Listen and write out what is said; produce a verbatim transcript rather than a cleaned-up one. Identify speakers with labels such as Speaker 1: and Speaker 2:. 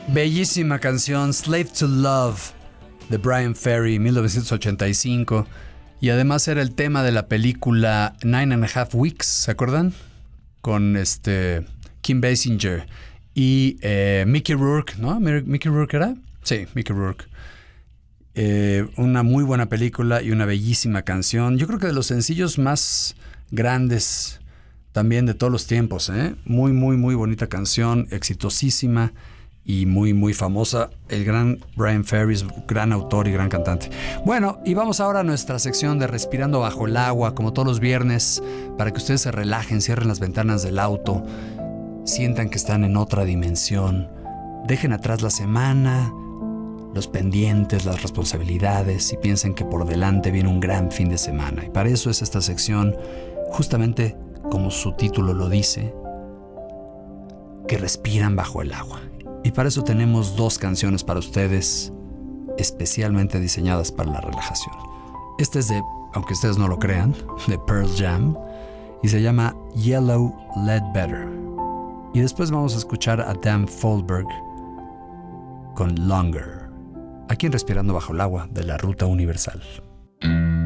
Speaker 1: Bellísima canción, Slave to Love, de Brian Ferry, mil novecientos ochenta y cinco. Y además era el tema de la película Nine and a Half Weeks, ¿se acuerdan? Con este Kim Basinger y eh, Mickey Rourke, ¿no? ¿Mickey Rourke era? Sí, Mickey Rourke. Eh, una muy buena película y una bellísima canción. Yo creo que de los sencillos más grandes también de todos los tiempos, ¿eh? Muy, muy, muy bonita canción, exitosísima y muy, muy famosa. El gran Brian Ferry es gran autor y gran cantante. Bueno, y vamos ahora a nuestra sección de Respirando Bajo el Agua, como todos los viernes, para que ustedes se relajen, cierren las ventanas del auto, sientan que están en otra dimensión, dejen atrás la semana, los pendientes, las responsabilidades y piensen que por delante viene un gran fin de semana. Y para eso es esta sección, justamente como su título lo dice, que respiran bajo el agua. Y para eso tenemos dos canciones para ustedes, especialmente diseñadas para la relajación. Esta es de, aunque ustedes no lo crean, de Pearl Jam, y se llama Yellow Ledbetter. Y después vamos a escuchar a Dan Fogelberg con Longer, aquí en Respirando Bajo el Agua de la Ruta Universal.